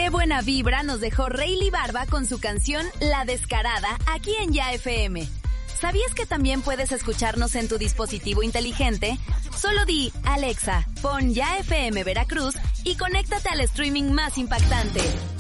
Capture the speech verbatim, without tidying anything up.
Qué buena vibra nos dejó Rayleigh Barba con su canción La Descarada aquí en Ya F M. ¿Sabías que también puedes escucharnos en tu dispositivo inteligente? Solo di, Alexa, pon Ya F M Veracruz y conéctate al streaming más impactante.